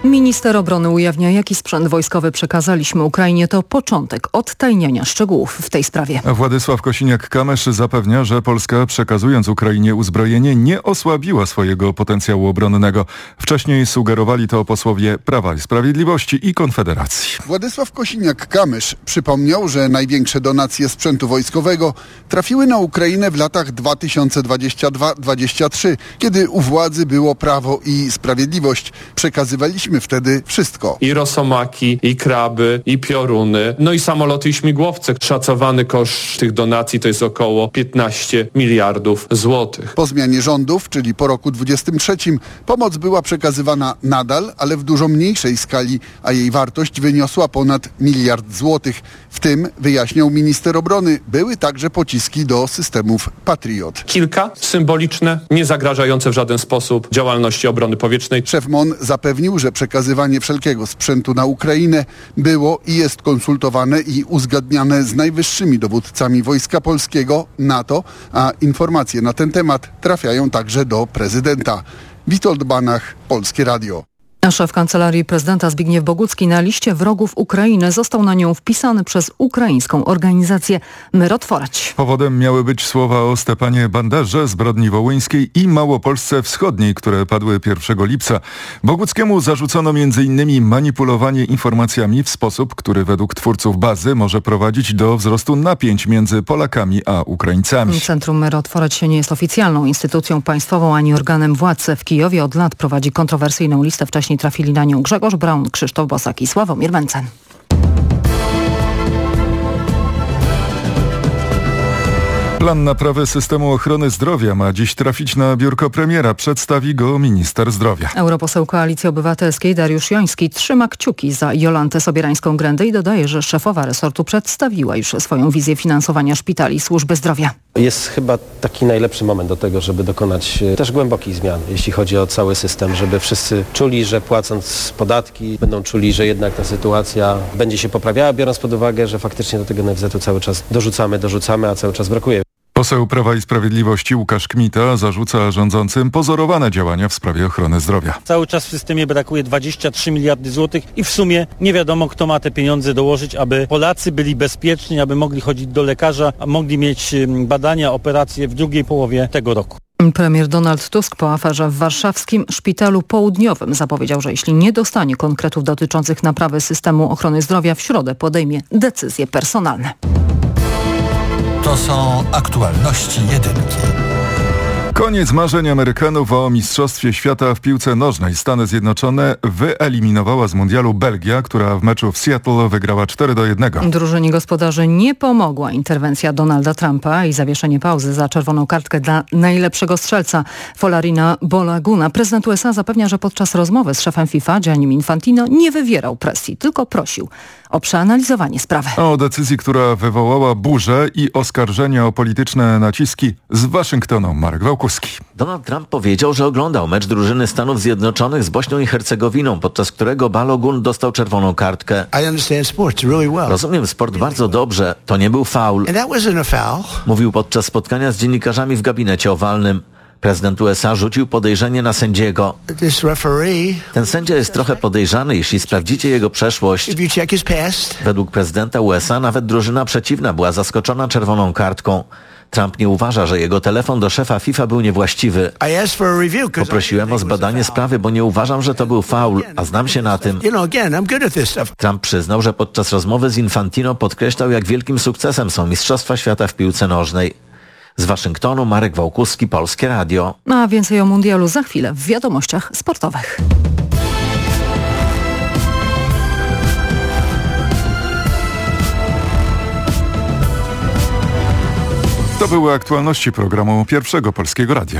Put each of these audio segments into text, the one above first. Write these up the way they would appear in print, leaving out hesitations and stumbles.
Minister obrony ujawnia, jaki sprzęt wojskowy przekazaliśmy Ukrainie. To początek odtajniania szczegółów w tej sprawie. Władysław Kosiniak-Kamysz zapewnia, że Polska, przekazując Ukrainie uzbrojenie, nie osłabiła swojego potencjału obronnego. Wcześniej sugerowali to posłowie Prawa i Sprawiedliwości i Konfederacji. Władysław Kosiniak-Kamysz przypomniał, że największe donacje sprzętu wojskowego trafiły na Ukrainę w latach 2022-2023, kiedy u władzy było Prawo i Sprawiedliwość. Przekazywaliśmy wtedy wszystko. I rosomaki, i kraby, i pioruny, no i samoloty i śmigłowce. Szacowany koszt tych donacji to jest około 15 miliardów złotych. Po zmianie rządów, czyli po roku 23, pomoc była przekazywana nadal, ale w dużo mniejszej skali, a jej wartość wyniosła ponad 1 miliard złotych. W tym, wyjaśniał minister obrony, były także pociski do systemów Patriot. Kilka symboliczne, nie zagrażające w żaden sposób działalności obrony powietrznej. Szef MON zapewnił, że przekazywanie wszelkiego sprzętu na Ukrainę było i jest konsultowane i uzgadniane z najwyższymi dowódcami Wojska Polskiego, NATO, a informacje na ten temat trafiają także do prezydenta. Witold Banach, Polskie Radio. Szef Kancelarii Prezydenta Zbigniew Bogucki na liście wrogów Ukrainy został na nią wpisany przez ukraińską organizację Myrotworać. Powodem miały być słowa o Stepanie Banderze, zbrodni wołyńskiej i Małopolsce Wschodniej, które padły 1 lipca. Boguckiemu zarzucono m.in. manipulowanie informacjami w sposób, który według twórców bazy może prowadzić do wzrostu napięć między Polakami a Ukraińcami. Centrum Myrotworać nie jest oficjalną instytucją państwową ani organem władzy. W Kijowie od lat prowadzi kontrowersyjną listę. Wcześniej trafili na nią Grzegorz Braun, Krzysztof Bosak i Sławomir Mencen. Plan naprawy systemu ochrony zdrowia ma dziś trafić na biurko premiera. Przedstawi go minister zdrowia. Europoseł Koalicji Obywatelskiej Dariusz Joński trzyma kciuki za Jolantę Sobierańską-Grendę i dodaje, że szefowa resortu przedstawiła już swoją wizję finansowania szpitali i służby zdrowia. Jest chyba taki najlepszy moment do tego, żeby dokonać też głębokich zmian, jeśli chodzi o cały system, żeby wszyscy czuli, że płacąc podatki, będą czuli, że jednak ta sytuacja będzie się poprawiała, biorąc pod uwagę, że faktycznie do tego NFZ-u cały czas dorzucamy, a cały czas brakuje. Poseł Prawa i Sprawiedliwości Łukasz Kmita zarzuca rządzącym pozorowane działania w sprawie ochrony zdrowia. Cały czas w systemie brakuje 23 miliardy złotych i w sumie nie wiadomo, kto ma te pieniądze dołożyć, aby Polacy byli bezpieczni, aby mogli chodzić do lekarza, a mogli mieć badania, operacje w drugiej połowie tego roku. Premier Donald Tusk po aferze w warszawskim Szpitalu Południowym zapowiedział, że jeśli nie dostanie konkretów dotyczących naprawy systemu ochrony zdrowia, w środę podejmie decyzje personalne. To są aktualności jedynki. Koniec marzeń Amerykanów o Mistrzostwie Świata w piłce nożnej. Stany Zjednoczone wyeliminowała z mundialu Belgia, która w meczu w Seattle wygrała 4-1. Drużynie gospodarzy nie pomogła interwencja Donalda Trumpa i zawieszenie pauzy za czerwoną kartkę dla najlepszego strzelca Folarina Bolaguna. Prezydent USA zapewnia, że podczas rozmowy z szefem FIFA Giannim Infantino nie wywierał presji, tylko prosił o przeanalizowanie sprawy. O decyzji, która wywołała burzę i oskarżenia o polityczne naciski z Waszyngtonu. Marek Wałkuski. Donald Trump powiedział, że oglądał mecz drużyny Stanów Zjednoczonych z Bośnią i Hercegowiną, podczas którego Balogun dostał czerwoną kartkę. Rozumiem sport bardzo dobrze. To nie był faul. Mówił podczas spotkania z dziennikarzami w gabinecie owalnym. Prezydent USA rzucił podejrzenie na sędziego. Ten sędzia jest trochę podejrzany, jeśli sprawdzicie jego przeszłość. Według prezydenta USA nawet drużyna przeciwna była zaskoczona czerwoną kartką. Trump nie uważa, że jego telefon do szefa FIFA był niewłaściwy. Poprosiłem o zbadanie sprawy, bo nie uważam, że to był faul, a znam się na tym. Trump przyznał, że podczas rozmowy z Infantino podkreślał, jak wielkim sukcesem są Mistrzostwa Świata w piłce nożnej. Z Waszyngtonu Marek Wałkuski, Polskie Radio. A więcej o mundialu za chwilę w wiadomościach sportowych. To były aktualności programu Pierwszego Polskiego Radia.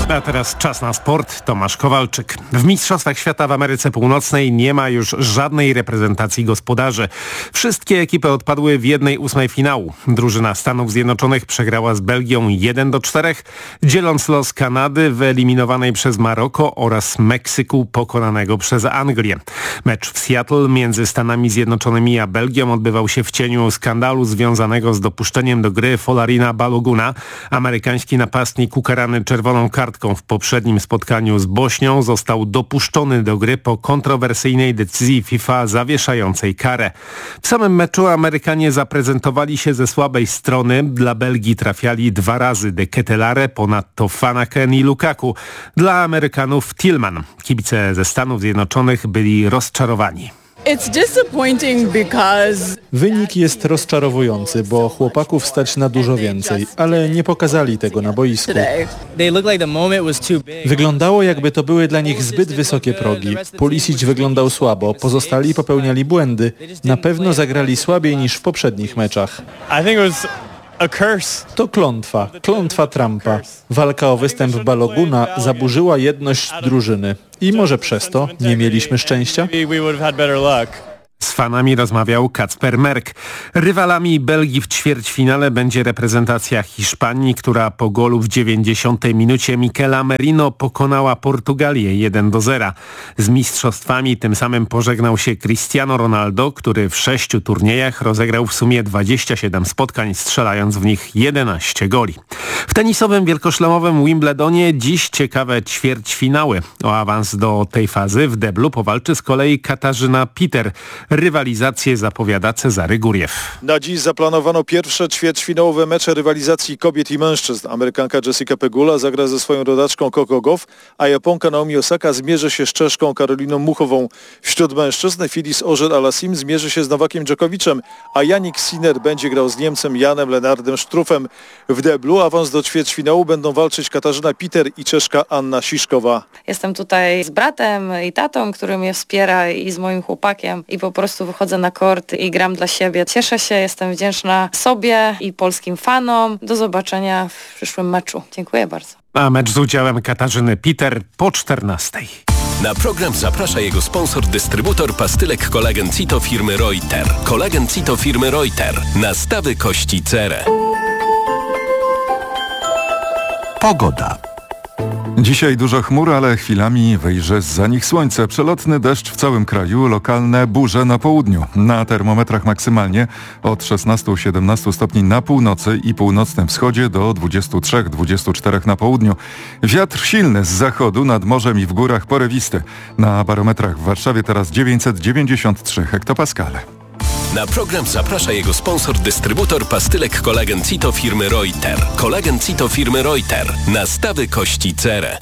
A teraz czas na sport. Tomasz Kowalczyk. W Mistrzostwach Świata w Ameryce Północnej nie ma już żadnej reprezentacji gospodarzy. Wszystkie ekipy odpadły w 1/8 finału. Drużyna Stanów Zjednoczonych przegrała z Belgią 1-4, dzieląc los Kanady wyeliminowanej przez Maroko oraz Meksyku pokonanego przez Anglię. Mecz w Seattle między Stanami Zjednoczonymi a Belgią odbywał się w cieniu skandalu związanego z dopuszczeniem do gry Folarina Baloguna. Amerykański napastnik ukarany czerwoną kartką w poprzednim spotkaniu z Bośnią został dopuszczony do gry po kontrowersyjnej decyzji FIFA zawieszającej karę. W samym meczu Amerykanie zaprezentowali się ze słabej strony. Dla Belgii trafiali 2 razy De Ketelaere, ponadto Vanaken i Lukaku. Dla Amerykanów Tillman. Kibice ze Stanów Zjednoczonych byli rozczarowani. Wynik jest rozczarowujący, bo chłopaków stać na dużo więcej, ale nie pokazali tego na boisku. Wyglądało, jakby to były dla nich zbyt wysokie progi. Pulisic wyglądał słabo, pozostali popełniali błędy. Na pewno zagrali słabiej niż w poprzednich meczach. To klątwa Trumpa. Walka o występ Baloguna zaburzyła jedność drużyny. I może przez to nie mieliśmy szczęścia? Z fanami rozmawiał Kacper Merk. Rywalami Belgii w ćwierćfinale będzie reprezentacja Hiszpanii, która po golu w 90 minucie Michela Merino pokonała Portugalię 1-0. Z mistrzostwami tym samym pożegnał się Cristiano Ronaldo, który w 6 turniejach rozegrał w sumie 27 spotkań, strzelając w nich 11 goli. W tenisowym wielkoszlemowym Wimbledonie dziś ciekawe ćwierćfinały. O awans do tej fazy w deblu powalczy z kolei Katarzyna Peter. Rywalizację zapowiada Cezary Góriew. Na dziś zaplanowano pierwsze ćwierćfinałowe mecze rywalizacji kobiet i mężczyzn. Amerykanka Jessica Pegula zagra ze swoją rodaczką Coco Gauff, a Japonka Naomi Osaka zmierzy się z Czeszką Karoliną Muchową. Wśród mężczyzn Filiz Auger-Aliassime zmierzy się z Nowakiem Dżokowiczem, a Jannik Sinner będzie grał z Niemcem Janem Lenardem Struffem. W deblu awans do ćwierćfinału będą walczyć Katarzyna Peter i Czeszka Anna Siszkowa. Jestem tutaj z bratem i tatą, który mnie wspiera, i z moim chłopakiem, i po prostu wychodzę na kort i gram dla siebie. Cieszę się, jestem wdzięczna sobie i polskim fanom. Do zobaczenia w przyszłym meczu. Dziękuję bardzo. A mecz z udziałem Katarzyny Peter po 14:00. Na program zaprasza jego sponsor, dystrybutor pastylek Kolagen Cito firmy Reuter. Kolagen Cito firmy Reuter. Nastawy kości cerę. Pogoda. Dzisiaj dużo chmur, ale chwilami wyjrzy zza nich słońce. Przelotny deszcz w całym kraju, lokalne burze na południu. Na termometrach maksymalnie od 16-17 stopni na północy i północnym wschodzie do 23-24 na południu. Wiatr silny z zachodu, nad morzem i w górach porywisty. Na barometrach w Warszawie teraz 993 hektopaskale. Na program zaprasza jego sponsor, dystrybutor pastylek Kolagen Cito firmy Reuter. Kolagen Cito firmy Reuter. Nastawy kości cerę.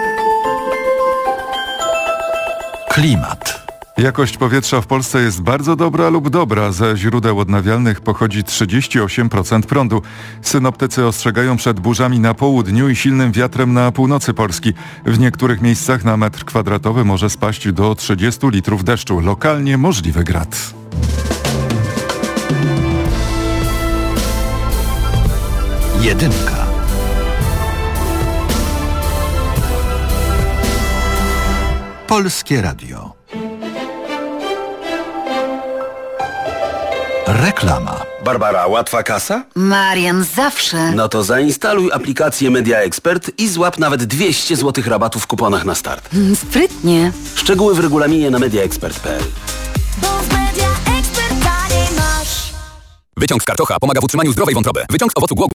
Klimat. Jakość powietrza w Polsce jest bardzo dobra lub dobra. Ze źródeł odnawialnych pochodzi 38% prądu. Synoptycy ostrzegają przed burzami na południu i silnym wiatrem na północy Polski. W niektórych miejscach na metr kwadratowy może spaść do 30 litrów deszczu. Lokalnie możliwy grad. Jedynka. Polskie Radio. Reklama. Barbara, łatwa kasa? Marian, zawsze. No to zainstaluj aplikację Media Expert i złap nawet 200 zł rabatu w kuponach na start. Sprytnie. Szczegóły w regulaminie na mediaexpert.pl. Wyciąg z karczocha pomaga w utrzymaniu zdrowej wątroby. Wyciąg z owocu głogu.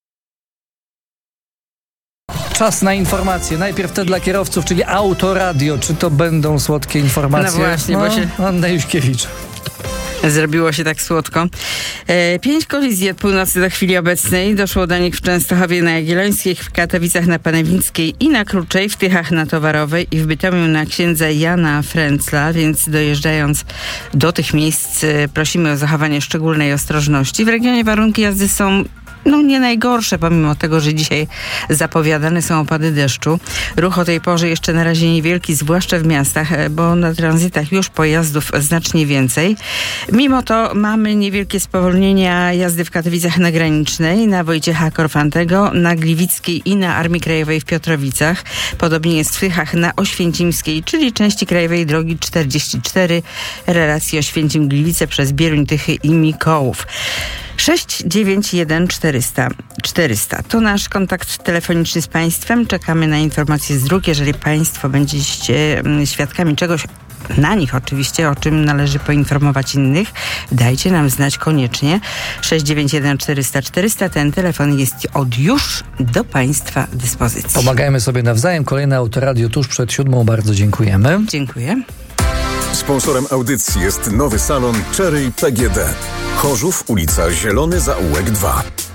Czas na informacje. Najpierw te dla kierowców, czyli Autoradio. Czy to będą słodkie informacje? No właśnie, bo się... Anna Juśkiewicz. Zrobiło się tak słodko. 5 kolizji od północy do chwili obecnej. Doszło do nich w Częstochowie na Jagiellońskiej, w Katowicach na Panewickiej i na Kruczej, w Tychach na Towarowej i w Bytomiu na księdza Jana Fręcla, więc dojeżdżając do tych miejsc prosimy o zachowanie szczególnej ostrożności. W regionie warunki jazdy są nie najgorsze, pomimo tego, że dzisiaj zapowiadane są opady deszczu. Ruch o tej porze jeszcze na razie niewielki, zwłaszcza w miastach, bo na tranzytach już pojazdów znacznie więcej. Mimo to mamy niewielkie spowolnienia jazdy w Katowicach na Granicznej, na Wojciecha Korfantego, na Gliwickiej i na Armii Krajowej w Piotrowicach. Podobnie jest w Tychach na Oświęcimskiej, czyli części krajowej drogi 44, relacji Oświęcim-Gliwice przez Bieruń, Tychy i Mikołów. 691 400 400. To nasz kontakt telefoniczny z Państwem. Czekamy na informacje z dróg. Jeżeli Państwo będziecie świadkami czegoś, na nich oczywiście, o czym należy poinformować innych, dajcie nam znać koniecznie. 691 400 400. Ten telefon jest od już do Państwa dyspozycji. Pomagajmy sobie nawzajem. Kolejne Autoradio tuż przed 7. Bardzo dziękujemy. Dziękuję. Sponsorem audycji jest nowy salon Cherry PGD. Chorzów, ulica Zielony Zaułek 2.